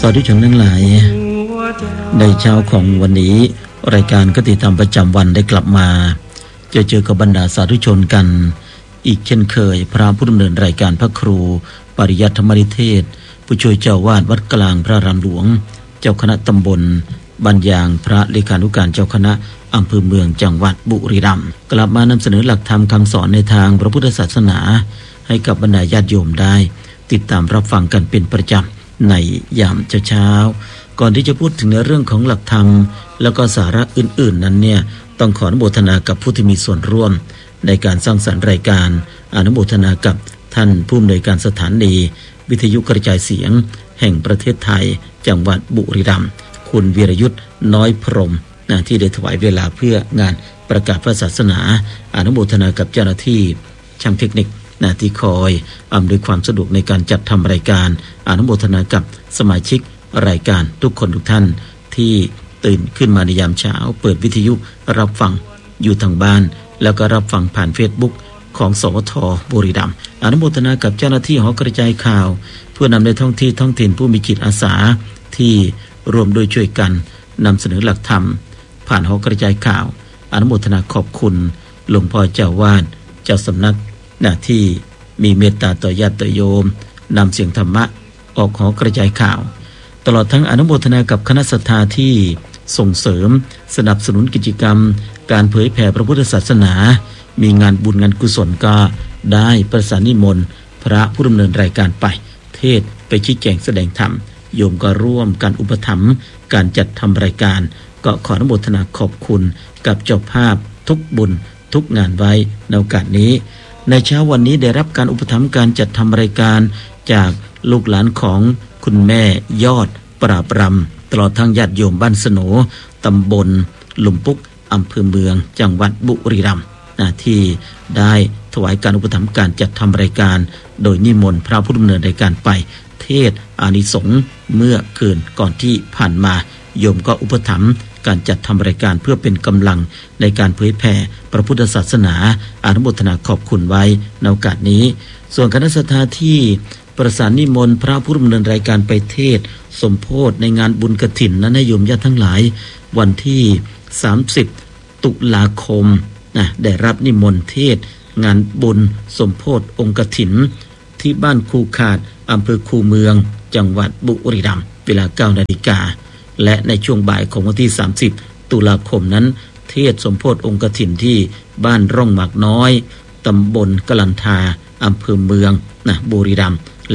สาธุชนทั้งหลายในเช้าของวันนี้รายการคติธรรมประจำวันได้กลับมาเจอกับบรรดาสาธุชนกันอีกเช่นเคยพระผู้ดำเนินรายการพระครูปริยัติธรรมนิเทศผู้ช่วยเจ้าวาดวัดกลางพระรามหลวงเจ้าคณะตำบลบรรยางพระเลขานุการเจ้าคณะอำเภอเมืองจังหวัดบุรีรัมย์กลับมานำเสนอหลักธรรมคำสอนในทางพระพุทธศาสนาให้กับบรรดาญาติโยมได้ติดตามรับฟังกันเป็นประจำในยามเช้าก่อนที่จะพูดถึงในเรื่องของหลักธรรมแล้วก็สาระอื่นๆนั้นเนี่ยต้องขออนุโมทนากับผู้ที่มีส่วนร่วมในการสร้างสรรค์รายการอนุโมทนากับท่านผู้อำนวยการสถานีวิทยุกระจายเสียงแห่งประเทศไทยจังหวัดบุรีรัมย์คุณวีรยุทธ์น้อยพรหมที่ได้ถวายเวลาเพื่องานประกาศพระศาสนาอนุโมทนากับเจ้าหน้าที่ช่างเทคนิคที่คอยอำนวยความสะดวกในการจัดทำรายการอนุโมทนากับสมาชิกรายการทุกคนทุกท่านที่ตื่นขึ้นมาในยามเช้าเปิดวิทยุรับฟังอยู่ทางบ้านแล้วก็รับฟังผ่าน Facebook ของสวท.บุรีรัมย์อนุโมทนากับเจ้าหน้าที่หอกระจายข่าวเพื่อนำในท้องที่ท้องถิ่นผู้มีจิตอาสาที่รวมโดยช่วยกันนำเสนอหลักธรรมผ่านหอกระจายข่าวอนุโมทนาขอบคุณหลวงพ่อเจ้าวาดเจ้าสำนักที่มีเมตตาต่อญาติโยมนำเสียงธรรมะออกหอกระจายข่าวตลอดทั้งอนุโมทนากับคณะศรัทธาที่ส่งเสริมสนับสนุนกิจกรรมการเผยแผ่พระพุทธศาสนามีงานบุญงานกุศลก็ได้ประสานนิมนต์พระผู้ดำเนินรายการไปเทศไปชี้แจงแสดงธรรมโยมก็ร่วมการอุปถัมภ์การจัดทำรายการก็ขออนุโมทนาขอบคุณกับเจ้าภาพทุกบุญทุกงานไว้ในโอกาสนี้ในเช้าวันนี้ได้รับการอุปถัมภ์การจัดทำรายการจากลูกหลานของคุณแม่ยอดปราบรำตลอดทั้งญาติโยมบ้านสโหนตำบลหลุมปุกอำเภอเมืองจังหวัดบุรีรัมย์ที่ได้ถวายการอุปถัมภ์การจัดทำรายการโดยนิมนต์พระผู้ดำเนินรายการไปเทศอานิสงส์เมื่อคืนก่อนที่ผ่านมาโยมก็อุปถัมภ์การจัดทำรายการเพื่อเป็นกำลังในการเผยแผ่พระพุทธศาสนาอนุโมทนาขอบคุณไว้ในโอกาสนี้ส่วนคณะศรัทธาที่ประสานนิมนต์พระผู้ดำเนินรายการไปเทศสมโภชในงานบุญกฐินนั้นโยมญาติทั้งหลายวันที่30ตุลาคมได้รับนิมนต์เทศงานบุญสมโภชองค์กฐินที่บ้านคูขาดอำเภอคูเมืองจังหวัดบุรีรัมย์เวลา 9 นาฬิกาและในช่วงบ่ายของวันที่30ตุลาคมนั้นเทศสมโภชองค์กฐินที่บ้านร่องหมากน้อยตำบลกลันทาอำเภอเมืองบุรีรัมย์และ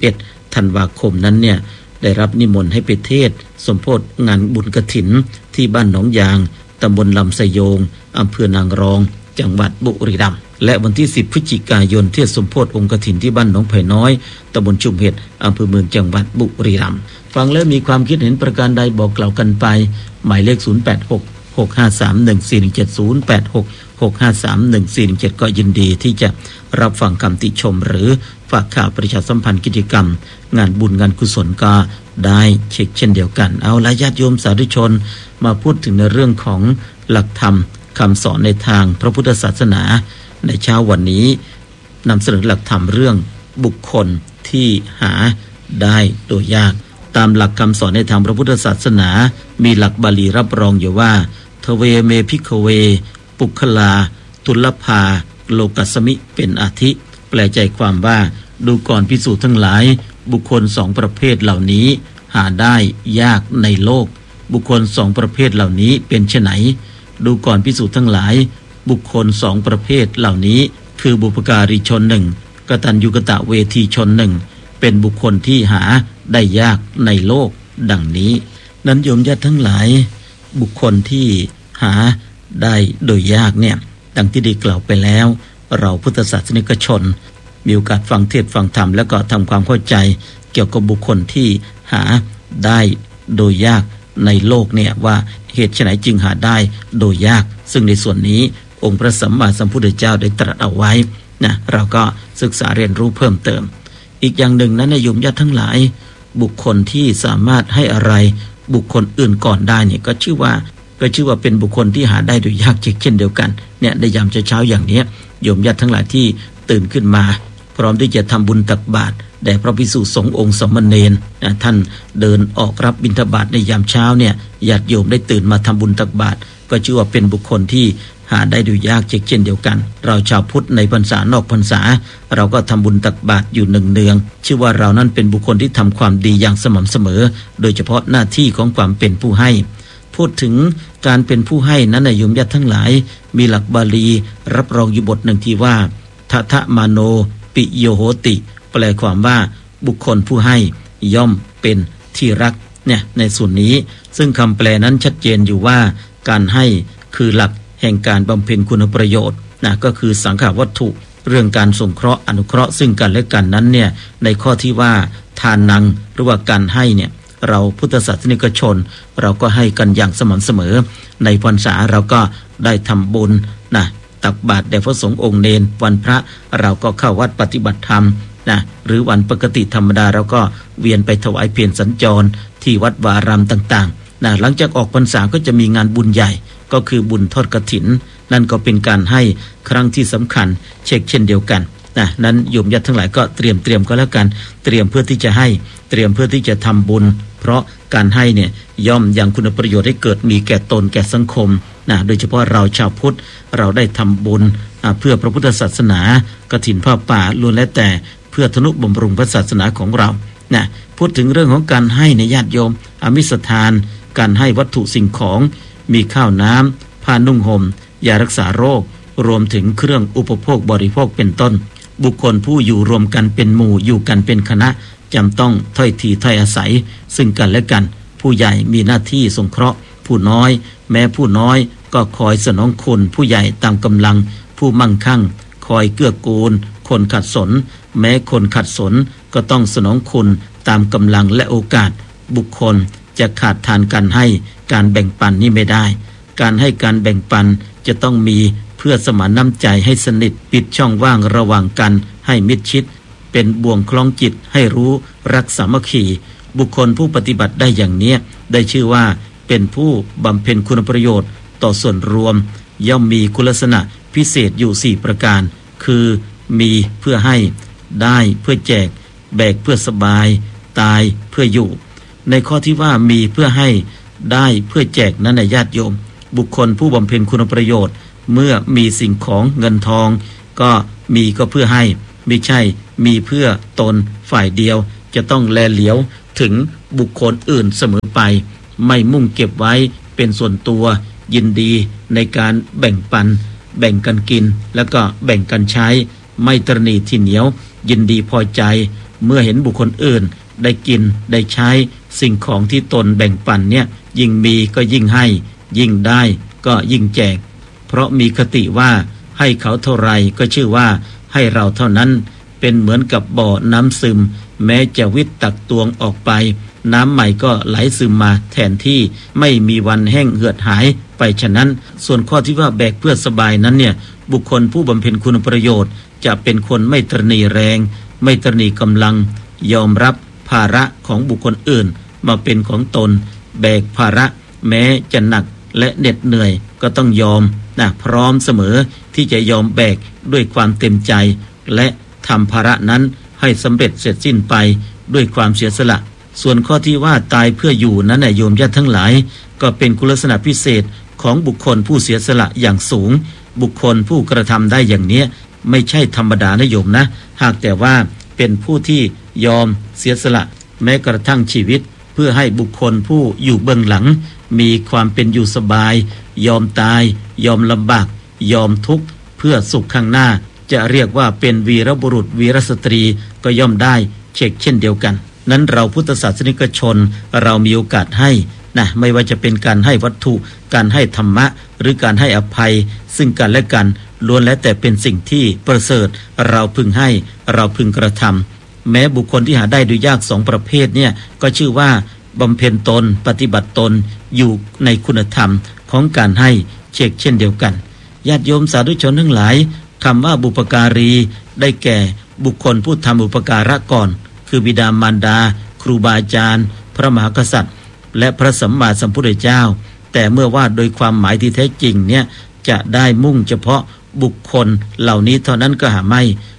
31ธันวาคมนั้นเนี่ยได้รับนิมนต์ให้ไปเทศสมโภชงานบุญกฐินที่บ้านหนองยางตำบลลำไสโยงอำเภอนางรองจังหวัดบุรีรัมย์และวันที่10พฤศจิกายนเทศสมโภชองค์กฐินที่บ้านหนองไผ่น้อยตำบลชุมเห็ดอำเภอเมืองจังหวัดบุรีรัมย์ฟังแล้วมีความคิดเห็นประการใดบอกกล่าวกันไปหมายเลข0866531417 ก็ยินดีที่จะรับฟังคำติชมหรือฝากข่าวประชาสัมพันธ์กิจกรรมงานบุญงานกุศลก็ได้เช็คเช่นเดียวกันเอาละญาติโยมสาธุชนมาพูดถึงในเรื่องของหลักธรรมคำสอนในทางพระพุทธศาสนาในเช้าวันนี้นำเสนอหลักธรรมเรื่องบุคคลที่หาได้โดยยากตามหลักคำสอนในทางพระพุทธศาสนามีหลักบาลีรับรองอยู่ว่าทเวเมภิกขเวปุคลาทุลภาโลกัสมิเป็นอาทิแปลใจความว่าดูก่อนภิกษุทั้งหลายบุคคล2ประเภทเหล่านี้หาได้ยากในโลกบุคคล2ประเภทเหล่านี้เป็นไฉนดูก่อนภิกษุทั้งหลายบุคคล2ประเภทเหล่านี้คือบุพการีชน1กตัญญูกตเวทีชน1เป็นบุคคลที่หาได้ยากในโลกดังนี้นั้นโยมญาติทั้งหลายบุคคลที่หาได้โดยยากเนี่ยดังที่ได้กล่าวไปแล้วเราพุทธศาสนิกชนมีโอกาสฟังเทศน์ฟังธรรมแล้วก็ทำความเข้าใจเกี่ยวกับบุคคลที่หาได้โดยยากในโลกเนี่ยว่าเหตุไฉนจึงหาได้โดยยากซึ่งในส่วนนี้องค์พระสัมมาสัมพุทธเจ้าได้ตรัสเอาไว้เราก็ศึกษาเรียนรู้เพิ่มเติมอีกอย่างหนึ่งนั้นโยมญาติทั้งหลายบุคคลที่สามารถให้อะไรบุคคลอื่นก่อนได้เนี่ยก็ชื่อว่าเป็นบุคคลที่หาได้โดยยากเช่นเดียวกันเนี่ยในยามเช้าอย่างนี้โยมญาติทั้งหลายที่ตื่นขึ้นมาพร้อมที่จะทำบุญตักบาตรแด่พระภิกษุสงฆ์องค์สมณเณรท่านเดินออกรับบิณฑบาตในยามเช้าเนี่ยญาติโยมได้ตื่นมาทำบุญตักบาตรก็ชื่อว่าเป็นบุคคลที่หาได้ดูยากเช่นเดียวกันเราชาวพุทธในพรรษานอกพรรษาเราก็ทำบุญตักบาตรอยู่เนืองๆชื่อว่าเรานั้นเป็นบุคคลที่ทำความดีอย่างสม่ำเสมอโดยเฉพาะหน้าที่ของความเป็นผู้ให้พูดถึงการเป็นผู้ให้นั้นโยมญาติทั้งหลายมีหลักบาลีรับรองอยู่บทหนึ่งที่ว่าทัทะมาโนปิโยโหติแปลความว่าบุคคลผู้ให้ย่อมเป็นที่รักเนี่ยในส่วนนี้ซึ่งคำแปลนั้นชัดเจนอยู่ว่าการให้คือหลักแห่งการบำเพ็ญคุณประโยชน์ก็คือสังฆวัตถุเรื่องการสงเคราะห์อนุเคราะห์ซึ่งกันและกันนั้นเนี่ยในข้อที่ว่าทานังหรือว่าการให้เนี่ยเราพุทธศาสนิกชนเราก็ให้กันอย่างสม่ำเสมอในพรรษาเราก็ได้ทำบุญตักบาตรแด่พระสงฆ์องค์เนรวันพระเราก็เข้าวัดปฏิบัติธรรมหรือวันปกติธรรมดาเราก็เวียนไปถวายเพียรสัญจรที่วัดวารามต่างๆหลังจากออกพรรษาก็จะมีงานบุญใหญ่ก็คือบุญทอดกฐินนั่นก็เป็นการให้ครั้งที่สำคัญเช่นเดียวกันนั้นโยมญาติทั้งหลายก็เตรียมก็แล้วกันเตรียมเพื่อที่จะให้เตรียมเพื่อที่จะทำบุญเพราะการให้เนี่ยย่อมยังคุณประโยชน์ให้เกิดมีแก่ตนแก่สังคมโดยเฉพาะเราชาวพุทธเราได้ทำบุญเพื่อพระพุทธศาสนากฐินผ้าป่าล้วนแล้วแต่เพื่อทนุบำรุงพระศาสนาของเราพูดถึงเรื่องของการให้ในญาติโยมอมิสทานการให้วัตถุสิ่งของมีข้าวน้ำผ้านุ่งห่มยารักษาโรครวมถึงเครื่องอุปโภคบริโภคเป็นต้นบุคคลผู้อยู่รวมกันเป็นหมู่อยู่กันเป็นคณะจำต้องถ้อยทีถ้อยอาศัยซึ่งกันและกันผู้ใหญ่มีหน้าที่สงเคราะห์ผู้น้อยแม้ผู้น้อยก็คอยสนองคุณผู้ใหญ่ตามกำลังผู้มั่งคั่งคอยเกื้อกูลคนขัดสนแม้คนขัดสนก็ต้องสนองคุณตามกำลังและโอกาสบุคคลจะขาดทานการให้การแบ่งปันนี่ไม่ได้การให้การแบ่งปันจะต้องมีเพื่อสมานน้ำใจให้สนิทปิดช่องว่างระหว่างกันให้มิดชิดเป็นบ่วงคล้องจิตให้รู้รักสามัคคีบุคคลผู้ปฏิบัติได้อย่างนี้ได้ชื่อว่าเป็นผู้บำเพ็ญคุณประโยชน์ต่อส่วนรวมย่อมมีคุณลักษณะพิเศษอยู่4ประการคือมีเพื่อให้ได้เพื่อแจกแบกเพื่อสบายตายเพื่ออยู่ในข้อที่ว่ามีเพื่อให้ได้เพื่อแจกนั้นในญาติโยมบุคคลผู้บำเพ็ญคุณประโยชน์เมื่อมีสิ่งของเงินทองก็มีก็เพื่อให้ไม่ใช่มีเพื่อตนฝ่ายเดียวจะต้องแลเหลียวถึงบุคคลอื่นเสมอไปไม่มุ่งเก็บไว้เป็นส่วนตัวยินดีในการแบ่งปันแบ่งกันกินแล้วก็แบ่งกันใช้ไม่ตระหนี่ที่เหนียวยินดีพอใจเมื่อเห็นบุคคลอื่นได้กินได้ใช้สิ่งของที่ตนแบ่งปันเนี่ยยิ่งมีก็ยิ่งให้ยิ่งได้ก็ยิ่งแจกเพราะมีคติว่าให้เขาเท่าไรก็ชื่อว่าให้เราเท่านั้นเป็นเหมือนกับบ่อน้ำซึมแม้จะวิทตักตวงออกไปน้ำใหม่ก็ไหลซึมมาแทนที่ไม่มีวันแห้งเหือดหายไปฉะนั้นส่วนข้อที่ว่าแบกเพื่อสบายนั้นเนี่ยบุคคลผู้บำเพ็ญคุณประโยชน์จะเป็นคนไม่ตระหนี่แรงไม่ตระหนี่กำลังยอมรับภาระของบุคคลอื่นมาเป็นของตนแบกภาระแม้จะหนักและเหน็ดเหนื่อยก็ต้องยอมพร้อมเสมอที่จะยอมแบกด้วยความเต็มใจและทำภาระนั้นให้สำเร็จเสร็จสิ้นไปด้วยความเสียสละส่วนข้อที่ว่าตายเพื่ออยู่นั้นโยมญาติทั้งหลายก็เป็นคุณลักษณะพิเศษของบุคคลผู้เสียสละอย่างสูงบุคคลผู้กระทำได้อย่างนี้ไม่ใช่ธรรมดานะโยมนะหากแต่ว่าเป็นผู้ที่ยอมเสียสละแม้กระทั่งชีวิตเพื่อให้บุคคลผู้อยู่เบื้องหลังมีความเป็นอยู่สบายยอมตายยอมลำบากยอมทุกข์เพื่อสุขข้างหน้าจะเรียกว่าเป็นวีรบุรุษวีรสตรีก็ย่อมได้เช่นเดียวกันนั้นเราพุทธศาสนิกชนเรามีโอกาสให้ไม่ว่าจะเป็นการให้วัตถุการให้ธรรมะหรือการให้อภัยซึ่งกันและกันล้วนแล้วแต่เป็นสิ่งที่ประเสริฐเราพึงให้เราพึงกระทำแม้บุคคลที่หาได้โดยยาก2ประเภทเนี่ยก็ชื่อว่าบำเพ็ญตนปฏิบัติตนอยู่ในคุณธรรมของการให้เช่นเดียวกันญาติโยมสาธุชนทั้งหลายคำว่าบุปการีได้แก่บุคคลผู้ทำอุปการะก่อนคือบิดามารดาครูบาอาจารย์พระมหากษัตริย์และพระสัมมาสัมพุทธเจ้าแต่เมื่อว่าโดยความหมายที่แท้จริงเนี่ยจะได้มุ่งเฉพาะบุคคลเหล่านี้เท่านั้นก็หาไม่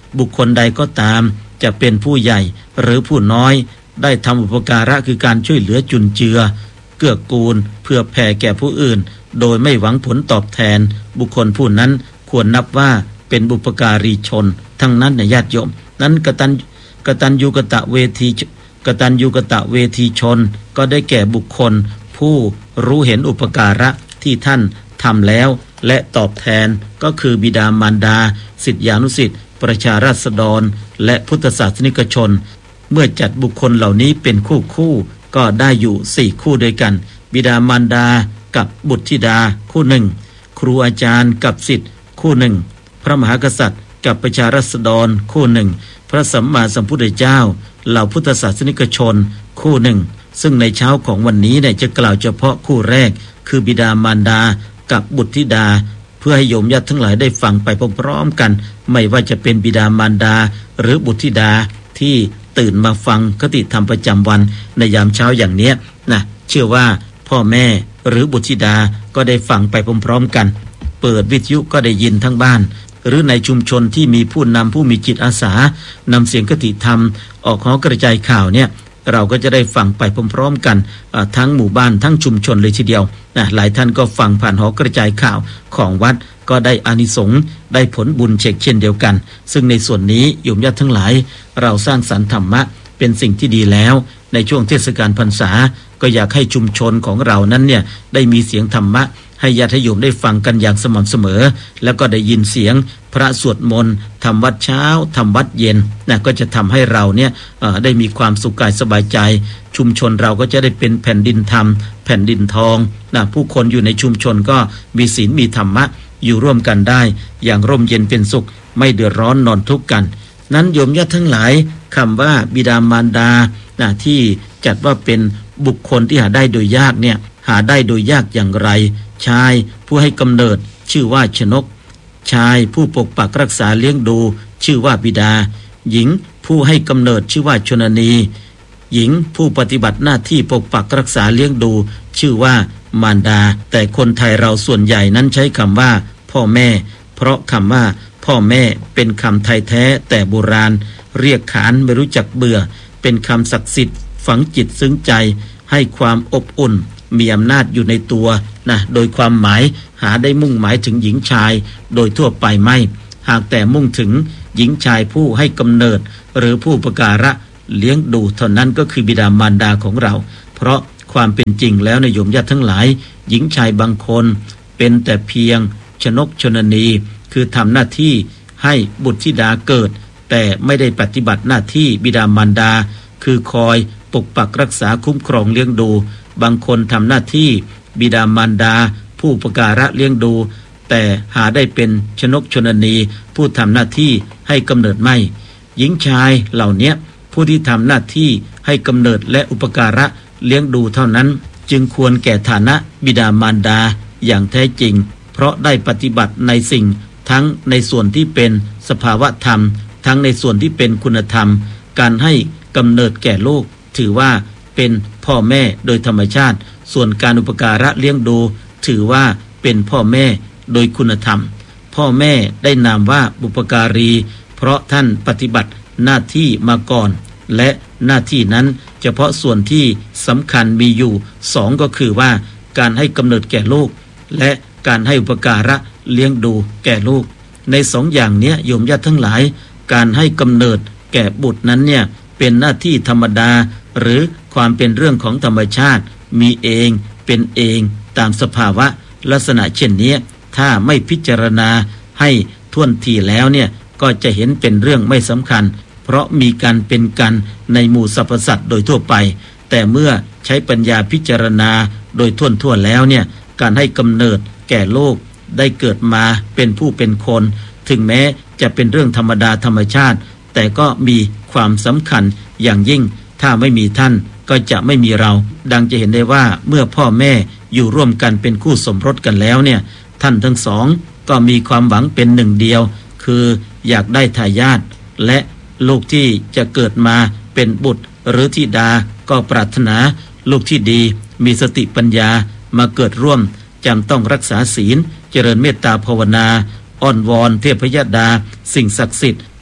บุคคลใดก็ตามจะเป็นผู้ใหญ่หรือผู้น้อยได้ทำอุปการะคือการช่วยเหลือจุนเจือเกื้อกูลเพื่อแผ่แก่ผู้อื่นโดยไม่หวังผลตอบแทนบุคคลผู้นั้นควรนับว่าเป็นบุพการีชนทั้งนั้นนะญาติโยมนั้นกตัญญูกตเวทีชนก็ได้แก่บุคคลผู้รู้เห็นอุปการะที่ท่านทำแล้วและตอบแทนก็คือบิดามารดาศิษยานุศิษย์ประชาราษฎรและพุทธศาสนิกชนเมื่อจัดบุคคลเหล่านี้เป็นคู่ก็ได้อยู่4คู่ด้วยกันบิดามารดากับบุตรธิดาคู่หนึ่งครูอาจารย์กับศิษย์คู่หนึ่งพระมหากษัตริย์กับประชาราษฎรคู่หนึ่งพระสัมมาสัมพุทธเจ้าเหล่าพุทธศาสนิกชนคู่หนึ่งซึ่งในเช้าของวันนี้เนี่ยจะกล่าวเฉพาะคู่แรกคือบิดามารดากับบุตรธิดาเพื่อให้โยมญาติทั้งหลายได้ฟังไปพร้อมๆกันไม่ว่าจะเป็นบิดามารดาหรือบุตรธิดาที่ตื่นมาฟังคติธรรมประจำวันในยามเช้าอย่างนี้นะเชื่อว่าพ่อแม่หรือบุตรธิดาก็ได้ฟังไปพร้อมๆกันเปิดวิทยุก็ได้ยินทั้งบ้านหรือในชุมชนที่มีผู้นำผู้มีจิตอาสานำเสียงคติธรรมออกหอกระจายข่าวเนี่ยเราก็จะได้ฟังไปพร้อมๆกันทั้งหมู่บ้านทั้งชุมชนเลยทีเดียวนะหลายท่านก็ฟังผ่านหอกระจายข่าวของวัดก็ได้อานิสงส์ได้ผลบุญเช่นเดียวกันซึ่งในส่วนนี้โยมญาติทั้งหลายเราสร้างสรรค์ธรรมะเป็นสิ่งที่ดีแล้วในช่วงเทศกาลพรรษาก็อยากให้ชุมชนของเรานั้นเนี่ยได้มีเสียงธรรมะให้ญาติโยมได้ฟังกันอย่างสม่ำเสมอแล้วก็ได้ยินเสียงพระสวดมนต์ทำวัดเช้าทำวัดเย็นนะก็จะทำให้เราเนี่ยได้มีความสุขกายสบายใจชุมชนเราก็จะได้เป็นแผ่นดินธรรมแผ่นดินทองนะผู้คนอยู่ในชุมชนก็มีศีลมีธรรมะอยู่ร่วมกันได้อย่างร่มเย็นเป็นสุขไม่เดือดร้อนนอนทุกข์กันนั้นโยมญาติทั้งหลายคำว่าบิดามารดานะที่จัดว่าเป็นบุคคลที่หาได้โดยยากเนี่ยหาได้โดยยากอย่างไรชายผู้ให้กำเนิดชื่อว่าชนกชายผู้ปกปักรักษาเลี้ยงดูชื่อว่าบิดาหญิงผู้ให้กำเนิดชื่อว่าชนนีหญิงผู้ปฏิบัติหน้าที่ปกปักรักษาเลี้ยงดูชื่อว่ามารดาแต่คนไทยเราส่วนใหญ่นั้นใช้คำว่าพ่อแม่เพราะคำว่าพ่อแม่เป็นคำไทยแท้แต่โบราณเรียกขานไม่รู้จักเบื่อเป็นคำศักดิ์สิทธิ์ฝังจิตซึ้งใจให้ความอบอุ่นมีอำนาจอยู่ในตัวนะโดยความหมายหาได้มุ่งหมายถึงหญิงชายโดยทั่วไปไม่หากแต่มุ่งถึงหญิงชายผู้ให้กำเนิดหรือผู้อุปการะเลี้ยงดูเท่านั้นก็คือบิดามารดาของเราเพราะความเป็นจริงแล้วในโยมญาติทั้งหลายหญิงชายบางคนเป็นแต่เพียงชนกชนนีคือทำหน้าที่ให้บุตรธิดาเกิดแต่ไม่ได้ปฏิบัติหน้าที่บิดามารดาคือคอยปกปักรักษาคุ้มครองเลี้ยงดูบางคนทำหน้าที่บิดามารดาผู้อุปการะเลี้ยงดูแต่หาได้เป็นชนกชนนีผู้ทำหน้าที่ให้กำเนิดไม่หญิงชายเหล่านี้ผู้ที่ทำหน้าที่ให้กำเนิดและอุปการะเลี้ยงดูเท่านั้นจึงควรแก่ฐานะบิดามารดาอย่างแท้จริงเพราะได้ปฏิบัติในสิ่งทั้งในส่วนที่เป็นสภาวะธรรมทั้งในส่วนที่เป็นคุณธรรมการให้กำเนิดแก่ลูกถือว่าเป็นพ่อแม่โดยธรรมชาติส่วนการอุปการะเลี้ยงดูถือว่าเป็นพ่อแม่โดยคุณธรรมพ่อแม่ได้นามว่าบุพการีเพราะท่านปฏิบัติหน้าที่มาก่อนและหน้าที่นั้นเฉพาะส่วนที่สำคัญมีอยู่2ก็คือว่าการให้กำเนิดแก่ลูกและการให้อุปการะเลี้ยงดูแก่ลูกใน2อย่างนี้โยมญาติทั้งหลายการให้กำเนิดแก่บุตรนั้นเนี่ยเป็นหน้าที่ธรรมดาหรือความเป็นเรื่องของธรรมชาติมีเองเป็นเองตามสภาวะลักษณะเช่นนี้ถ้าไม่พิจารณาให้ท่วนทีแล้วเนี่ยก็จะเห็นเป็นเรื่องไม่สำคัญเพราะมีการเป็นกันในหมู่สรรพสัตว์โดยทั่วไปแต่เมื่อใช้ปัญญาพิจารณาโดยทั่วแล้วเนี่ยการให้กำเนิดแก่โลกได้เกิดมาเป็นผู้เป็นคนถึงแม้จะเป็นเรื่องธรรมดาธรรมชาติแต่ก็มีความสำคัญอย่างยิ่งถ้าไม่มีท่านก็จะไม่มีเราดังจะเห็นได้ว่าเมื่อพ่อแม่อยู่ร่วมกันเป็นคู่สมรสกันแล้วเนี่ยท่านทั้งสองก็มีความหวังเป็นหนึ่งเดียวคืออยากได้ทายาทและลูกที่จะเกิดมาเป็นบุตรหรือธิดาก็ปรารถนาลูกที่ดีมีสติปัญญามาเกิดร่วมจำต้องรักษาศีลเจริญเมตตาภาวนาอ้อนวอนเทพยดาสิ่งศักดิ์สิทธิ์เพื่อ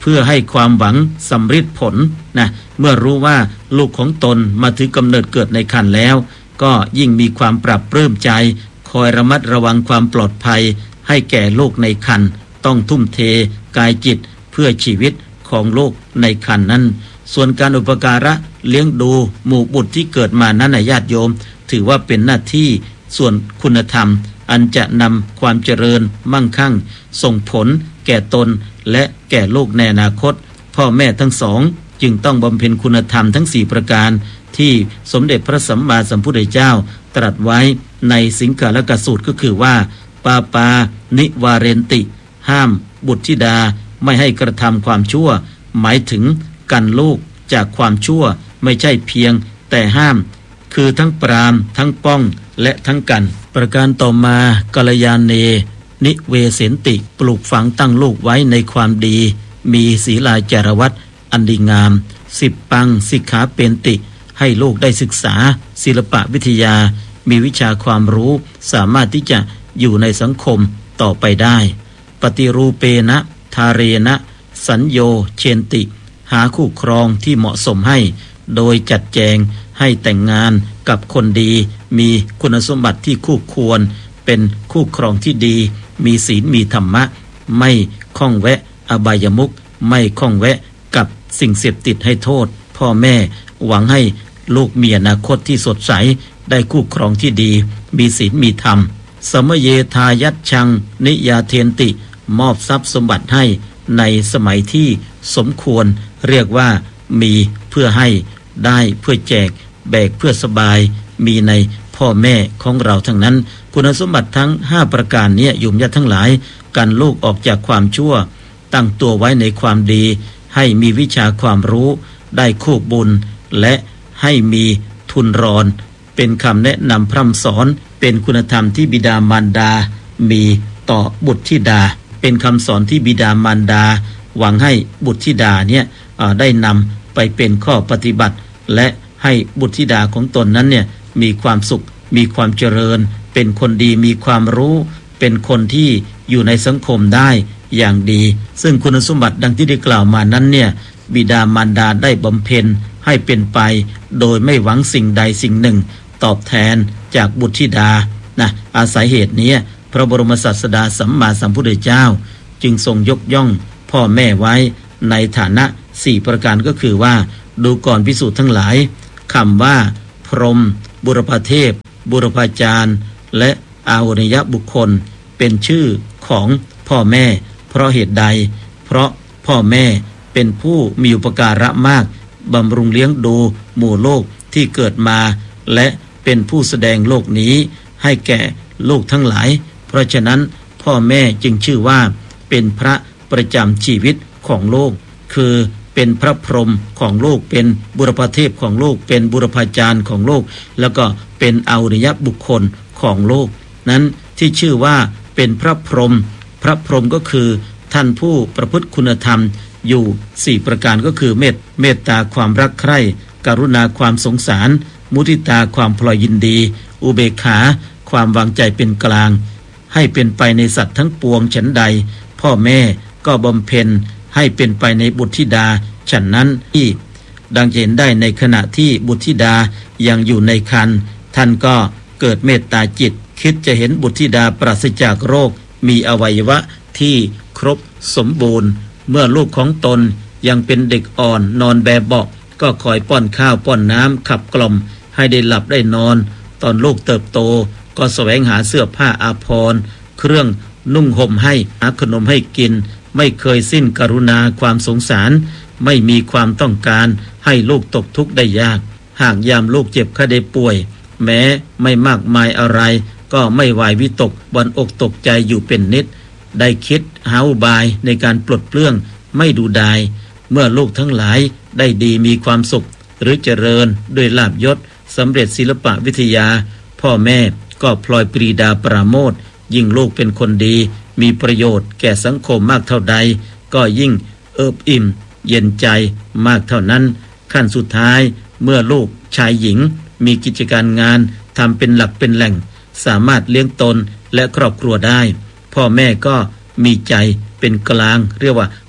พื่อให้ความหวังสำฤทธิ์ผลนะเมื่อรู้ว่าลูกของตนมาถึงกำเนิดเกิดในครรภ์แล้วก็ยิ่งมีความปรับปลื้มใจคอยระมัดระวังความปลอดภัยให้แก่ลูกในครรภ์ต้องทุ่มเทกายจิตเพื่อชีวิตของลูกในครรภ์นั้นส่วนการอุปการะเลี้ยงดูหมู่บุตรที่เกิดมานั้นญาติโยมถือว่าเป็นหน้าที่ส่วนคุณธรรมอันจะนำความเจริญมั่งคั่งส่งผลแก่ตนและแก่ลูกในอนาคตพ่อแม่ทั้งสองจึงต้องบำเพ็ญคุณธรรมทั้ง4ประการที่สมเด็จพระสัมมาสัมพุทธเจ้าตรัสไว้ในสิงคาลกสูตรก็คือว่าปาปานิวาเรนติห้ามบุตรธิดาไม่ให้กระทำความชั่วหมายถึงกันลูกจากความชั่วไม่ใช่เพียงแต่ห้ามคือทั้งปรามทั้งป้องและทั้งกันประการต่อมากัลยาเนนิเวเสนติปลูกฝังตั้งลูกไว้ในความดีมีศีลาจารวัตอันดีงาม10ปังสิกขาเปนติให้ลูกได้ศึกษาศิลปะวิทยามีวิชาความรู้สามารถที่จะอยู่ในสังคมต่อไปได้ปฏิรูเปนะทาเรนะสัญโยเชนติหาคู่ครองที่เหมาะสมให้โดยจัดแจงให้แต่งงานกับคนดีมีคุณสมบัติที่คู่ควรเป็นคู่ครองที่ดีมีศีลมีธรรมะไม่ข้องแวะอบายมุขไม่ข้องแวะกับสิ่งเสพติดให้โทษพ่อแม่หวังให้ลูกมีอนาคตที่สดใสได้คู่ครองที่ดีมีศีลมีธรรมสมเยทายัตชังนิยาเทนติมอบทรัพย์สมบัติให้ในสมัยที่สมควรเรียกว่ามีเพื่อให้ได้เพื่อแจกแบกเพื่อสบายมีในพ่อแม่ของเราทั้งนั้นคุณสมบัติทั้ง5ประการนี้โยมญาติทั้งหลายกันลูกออกจากความชั่วตั้งตัวไว้ในความดีให้มีวิชาความรู้ได้คู่บุญและให้มีทุนรอนเป็นคำแนะนำพร่ำสอนเป็นคุณธรรมที่บิดามารดามีต่อบุตรธิดาเป็นคำสอนที่บิดามารดาหวังให้บุตรธิดาเนี่ยได้นำไปเป็นข้อปฏิบัติและให้บุตรธิดาของตนนั้นเนี่ยมีความสุขมีความเจริญเป็นคนดีมีความรู้เป็นคนที่อยู่ในสังคมได้อย่างดีซึ่งคุณสมบัติดังที่ได้กล่าวมานั้นเนี่ยบิดามารดาได้บำเพ็ญให้เป็นไปโดยไม่หวังสิ่งใดสิ่งหนึ่งตอบแทนจากบุตรธิดานะอาศัยเหตุนี้พระบรมศาสดาสัมมาสัมพุทธเจ้าจึงทรงยกย่องพ่อแม่ไว้ในฐานะ4ประการก็คือว่าดูก่อนภิกษุทั้งหลายคำว่าพรหมบุรพเทพบุรพาจารย์และอาหุนยบุคคลเป็นชื่อของพ่อแม่เพราะเหตุใดเพราะพ่อแม่เป็นผู้มีอุปการะมากบำรุงเลี้ยงดูหมู่โลกที่เกิดมาและเป็นผู้แสดงโลกนี้ให้แก่ลูกทั้งหลายเพราะฉะนั้นพ่อแม่จึงชื่อว่าเป็นพระประจำชีวิตของโลกคือเป็นพระพรหมของโลกเป็นบุรพเทพของโลกเป็นบุรพาจารย์ของโลกแล้วก็เป็นอาหุนยบุคคลของโลกนั้นที่ชื่อว่าเป็นพระพรหมพระพรหมก็คือท่านผู้ประพฤติคุณธรรมอยู่4ประการก็คือเมตตาความรักใคร่กรุณาความสงสารมุทิตาความพลอยยินดีอุเบกขาความวางใจเป็นกลางให้เป็นไปในสัตว์ทั้งปวงฉันใดพ่อแม่ก็บำเพ็ญให้เป็นไปในบุตรธิดาฉันนั้นที่ดังเห็นได้ในขณะที่บุตรธิดายังอยู่ในครรภ์ท่านก็เกิดเมตตาจิตคิดจะเห็นบุตรธิดาปราศจากโรคมีอวัยวะที่ครบสมบูรณ์เมื่อลูกของตนยังเป็นเด็กอ่อนนอนแบเบาะก็คอยป้อนข้าวป้อนน้ำขับกล่อมให้ได้หลับได้นอนตอนลูกเติบโตก็แสวงหาเสื้อผ้าอาภรณ์เครื่องนุ่งห่มให้หาขนมให้กินไม่เคยสิ้นกรุณาความสงสารไม่มีความต้องการให้ลูกตกทุกข์ได้ยากหากยามลูกเจ็บไข้ได้ป่วยแม้ไม่มากมายอะไรก็ไม่หวายวิตกบั่นอกตกใจอยู่เป็นนิดได้คิดหาอุบายในการปลดเปลื้องไม่ดูดายเมื่อลูกทั้งหลายได้ดีมีความสุขหรือเจริญด้วยลาภยศสำเร็จศิลปะวิทยาพ่อแม่ก็พลอยปรีดาปราโมทย์ยิ่งลูกเป็นคนดีมีประโยชน์แก่สังคมมากเท่าใดก็ยิ่งเอิบอิ่มเย็นใจมากเท่านั้นขั้นสุดท้ายเมื่อลูกชายหญิงมีกิจการงานทำเป็นหลักเป็นแหล่งสามารถเลี้ยงตนและครอบครัวได้พ่อแม่ก็มีใจเป็นกลางเรียกว่าว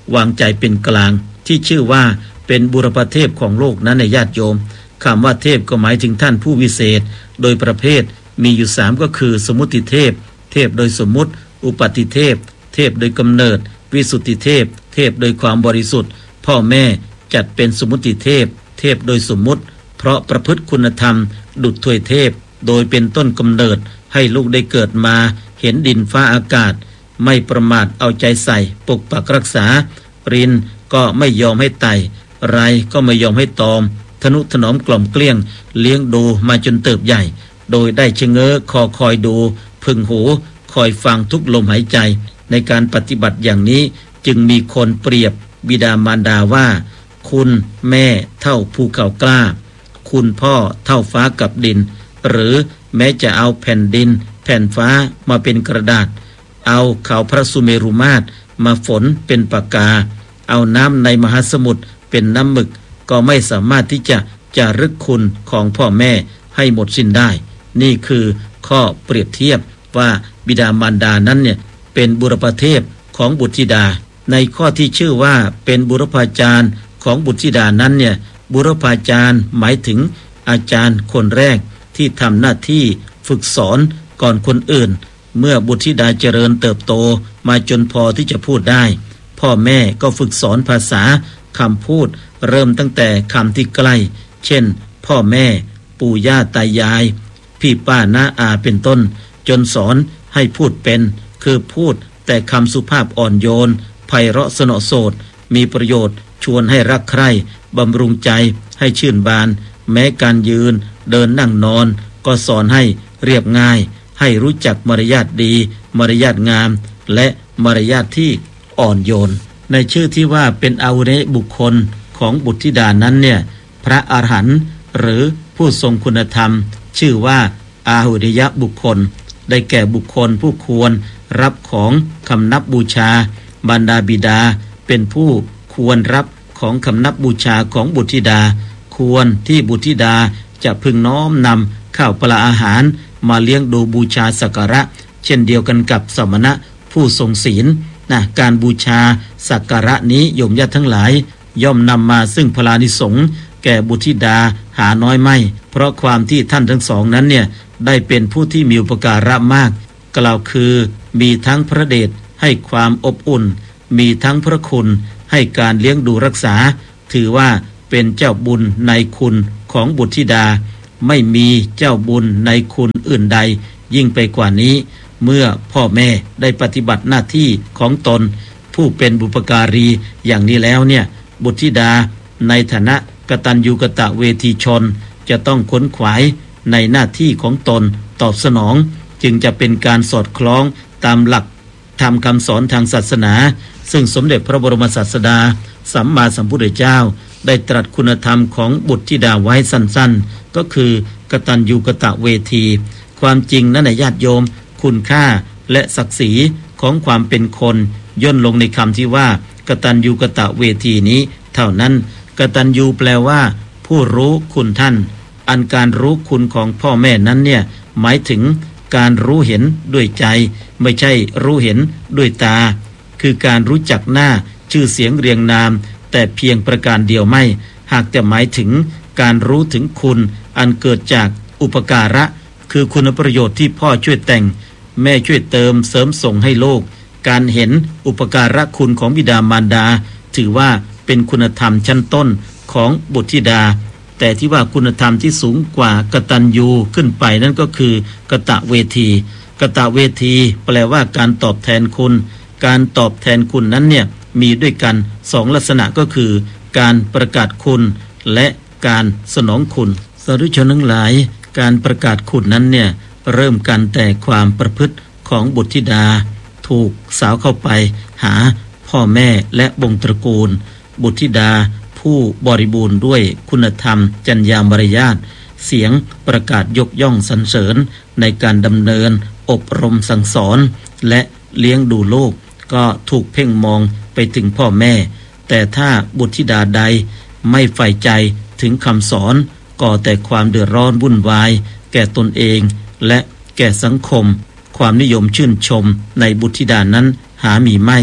วางใจเป็นกลางที่ชื่อว่าเป็นบุรพเทพของโลกนั้นในญาติโยมคำว่าเทพก็หมายถึงท่านผู้วิเศษโดยประเภทมีอยู่3ก็คือสมมุติเทพเทพโดยสมมุติอุปาติเทพเทพโดยกำเนิดวิสุทธิเทพเทพโดยความบริสุทธิ์พ่อแม่จัดเป็นสมมุติเทพเทพโดยสมมุติเพราะประพฤติคุณธรรมดุจถวยเทพโดยเป็นต้นกำเนิดให้ลูกได้เกิดมาเห็นดินฟ้าอากาศไม่ประมาทเอาใจใส่ปกปักรักษารินก็ไม่ยอมให้ไต่ไรก็ไม่ยอมให้ตอมทนุถนอมกล่อมเกลี้ยงเลี้ยงดูมาจนเติบใหญ่โดยได้ชะเง้อคอยดูพึงหูคอยฟังทุกลมหายใจในการปฏิบัติอย่างนี้จึงมีคนเปรียบบิดามารดาว่าคุณแม่เท่าภูเขากล้าคุณพ่อเท่าฟ้ากับดินหรือแม้จะเอาแผ่นดินแผ่นฟ้ามาเป็นกระดาษเอาเขาพระสุเมรุมาตรมาฝนเป็นปากกาเอาน้ำในมหาสมุทรเป็นน้ำหมึกก็ไม่สามารถที่จะรึกคุณของพ่อแม่ให้หมดสิ้นได้นี่คือข้อเปรียบเทียบว่าบิดามารดานั้นเนี่ยเป็นบุรพเทพของบุตรธิดาในข้อที่ชื่อว่าเป็นบุรพาจารย์ของบุตรธิดานั้นเนี่ยบุรพาจารย์หมายถึงอาจารย์คนแรกที่ทำหน้าที่ฝึกสอนก่อนคนอื่นเมื่อบุตรธิดาเจริญเติบโตมาจนพอที่จะพูดได้พ่อแม่ก็ฝึกสอนภาษาคำพูดเริ่มตั้งแต่คำที่ใกล้เช่นพ่อแม่ปู่ย่าตายายพี่ป้าน้าอาเป็นต้นจนสอนให้พูดเป็นคือพูดแต่คำสุภาพอ่อนโยนไพเราะสนอโสดมีประโยชน์ชวนให้รักใคร่บำรุงใจให้ชื่นบานแม้การยืนเดินนั่งนอนก็สอนให้เรียบง่ายให้รู้จักมารยาทดีมารยาทงามและมารยาทที่อ่อนโยนในชื่อที่ว่าเป็นอาวุเรบุคคลของบุตรธิดานั้นเนี่ยพระอรหันต์หรือผู้ทรงคุณธรรมชื่อว่าอาหุริยบุคคลได้แก่บุคคลผู้ควรรับของคำนับบูชาบรรดาบิดาเป็นผู้ควรรับของคำนับบูชาของบุตรธิดาควรที่บุตรธิดาจะพึงน้อมนำข้าวปลาอาหารมาเลี้ยงดูบูชาสักการะเช่นเดียวกันกับสมณะผู้ทรงศีลการบูชาสักการะนี้โยมญาติทั้งหลายย่อมนำมาซึ่งพลานิสงส์แก่บุตรธิดาหาน้อยไม่เพราะความที่ท่านทั้งสองนั้นเนี่ยได้เป็นผู้ที่มีอุปการะมากกล่าวคือมีทั้งพระเดชให้ความอบอุ่นมีทั้งพระคุณให้การเลี้ยงดูรักษาถือว่าเป็นเจ้าบุญในคุณของบุตรธิดาไม่มีเจ้าบุญในคุณอื่นใดยิ่งไปกว่านี้เมื่อพ่อแม่ได้ปฏิบัติหน้าที่ของตนผู้เป็นบุพการีอย่างนี้แล้วเนี่ยบุตรธิดาในฐานะกตัญญูกตเวทีชนจะต้องขวนขวายในหน้าที่ของตนตอบสนองจึงจะเป็นการสอดคล้องตามหลักธรรมคำสอนทางศาสนาซึ่งสมเด็จพระบรมศาสดาสัมมาสัมพุทธเจ้าได้ตรัสคุณธรรมของบุตรธิดาไว้สั้นๆก็คือกตัญญูกตเวทีความจริงนั้นญาติโยมคุณค่าและศักดิ์ศรีของความเป็นคนย่นลงในคำที่ว่ากตัญญูกตเวทีนี้เท่านั้นกตัญญูแปลว่าผู้รู้คุณท่านอันการรู้คุณของพ่อแม่นั้นเนี่ยหมายถึงการรู้เห็นด้วยใจไม่ใช่รู้เห็นด้วยตาคือการรู้จักหน้าชื่อเสียงเรียงนามแต่เพียงประการเดียวไม่หากแต่หมายถึงการรู้ถึงคุณอันเกิดจากอุปการะคือคุณประโยชน์ที่พ่อช่วยแต่งแม่ช่วยเติมเสริมส่งให้โลกการเห็นอุปการะคุณของบิดามารดาถือว่าเป็นคุณธรรมชั้นต้นของบุตรธิดาแต่ที่ว่าคุณธรรมที่สูงกว่ากตัญญูขึ้นไปนั่นก็คือกตเวทีกตเวทีแปลว่าการตอบแทนคุณการตอบแทนคุณนั้นเนี่ยมีด้วยกัน2ลักษณะก็คือการประกาศคุณและการสนองคุณสาธุชนทั้งหลายการประกาศคุณนั้นเนี่ยเริ่มกันแต่ความประพฤติของบุตรธิดาถูกสาวเข้าไปหาพ่อแม่และวงตระกูลบุตรธิดาผู้บริบูรณ์ด้วยคุณธรรมจรรยามารยาทเสียงประกาศยกย่องสรรเสริญในการดำเนินอบรมสั่งสอนและเลี้ยงดูโลกก็ถูกเพ่งมองไปถึงพ่อแม่แต่ถ้าบุตรธิดาใดไม่ใฝ่ใจถึงคำสอนก่อแต่ความเดือดร้อนวุ่นวายแก่ตนเองและแก่สังคมความนิยมชื่นชมในบุตรธิดานั้นหามีไม่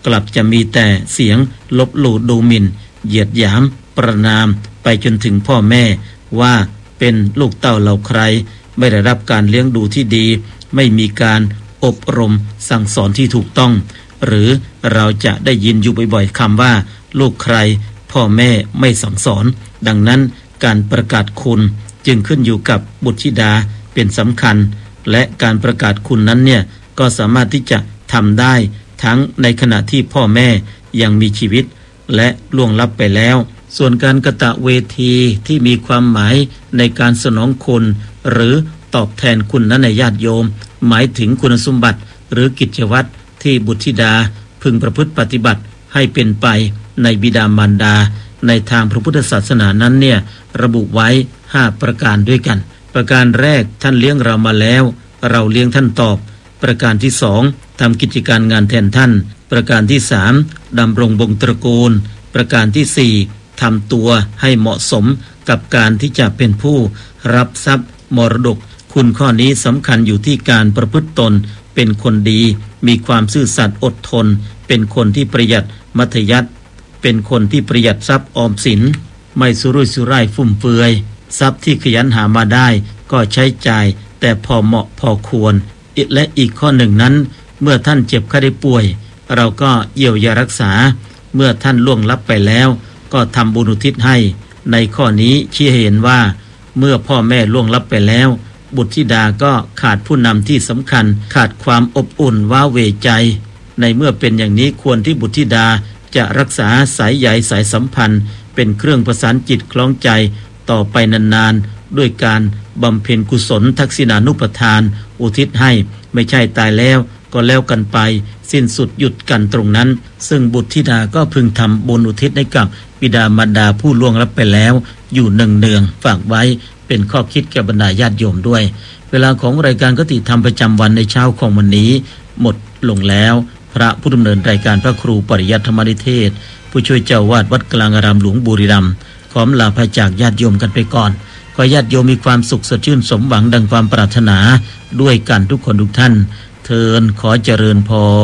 กลับจะมีแต่เสียงลบหลู่ดูหมิ่นเหยียดหยามประณามไปจนถึงพ่อแม่ว่าเป็นลูกเต้าเหล่าใครไม่ได้รับการเลี้ยงดูที่ดีไม่มีการอบรมสั่งสอนที่ถูกต้องหรือเราจะได้ยินอยู่บ่อยๆคำว่าลูกใครพ่อแม่ไม่สั่งสอนดังนั้นการประกาศคุณจึงขึ้นอยู่กับบุตรธิดาเป็นสำคัญและการประกาศคุณนั้นเนี่ยก็สามารถที่จะทำได้ทั้งในขณะที่พ่อแม่ยังมีชีวิตและล่วงลับไปแล้วส่วนการกตเวทีที่มีความหมายในการสนองคุณหรือตอบแทนคุณนั้นในญาติโยมหมายถึงคุณสมบัติหรือกิจวัตรที่บุตรธิดาพึงประพฤติปฏิบัติให้เป็นไปในบิดามารดาในทางพระพุทธศาสนานั้นเนี่ยระบุไว้5ประการด้วยกันประการแรกท่านเลี้ยงเรามาแล้วเราเลี้ยงท่านตอบประการที่2ทำกิจการงานแทนท่านประการที่3ดำรงวงศ์ตระกูลประการที่4ทำตัวให้เหมาะสมกับการที่จะเป็นผู้รับทรัพย์มรดกคุณข้อนี้สำคัญอยู่ที่การประพฤติตนเป็นคนดีมีความซื่อสัตย์อดทนเป็นคนที่ประหยัดมัธยัสถ์เป็นคนที่ประหยัดทรัพย์ออมสินไม่สุรุ่ยสุร่ายฟุ่มเฟือยทรัพย์ที่ขยันหามาได้ก็ใช้จ่ายแต่พอเหมาะพอควรและอีกข้อหนึ่งนั้นเมื่อท่านเจ็บไข้ได้ป่วยเราก็เยียวยารักษาเมื่อท่านล่วงลับไปแล้วก็ทำบุญอุทิศให้ในข้อนี้ชี้ให้เห็นว่าเมื่อพ่อแม่ล่วงลับไปแล้วบุตรธิดาก็ขาดผู้นำที่สำคัญขาดความอบอุ่นว้าเหวใจในเมื่อเป็นอย่างนี้ควรที่บุตรธิดาจะรักษาสายใยสายสัมพันธ์เป็นเครื่องประสานจิตคล้องใจต่อไปนานๆด้วยการบำเพ็ญกุศลทักษิณานุปทานอุทิศให้ไม่ใช่ตายแล้วก็แล้วกันไปสิ้นสุดหยุดกันตรงนั้นซึ่งบุตรธิดาก็พึงทำบุญอุทิศให้กับบิดามารดาผู้ล่วงลับไปแล้วอยู่เนืองๆฝากไว้เป็นข้อคิดแก่บรรดาญาติโยมด้วยเวลาของรายการคติธรรมประจำวันในเช้าของวันนี้หมดลงแล้วพระผู้ดำเนินรายการพระครูปริยัติธรรมนิเทศผู้ช่วยเจ้าวาดวัดกลางอารามหลวงบุรีรัมย์ขอลาพระจากญาติโยมกันไปก่อนขอญาติโยมมีความสุขสดชื่นสมหวังดังความปรารถนาด้วยกันทุกคนทุกท่านเทินขอเจริญพร